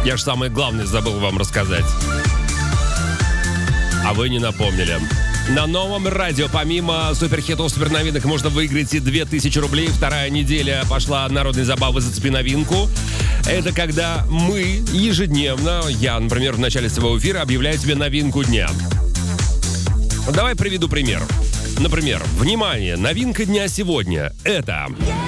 Я же самое главное забыл вам рассказать. А вы не напомнили. На новом радио помимо суперхитов, суперновинок можно выиграть и 2000 рублей. Вторая неделя пошла народной забавы «Зацепи новинку». Это когда мы ежедневно, я, например, в начале своего эфира объявляю тебе новинку дня. Давай приведу пример. Например, внимание, новинка дня сегодня – это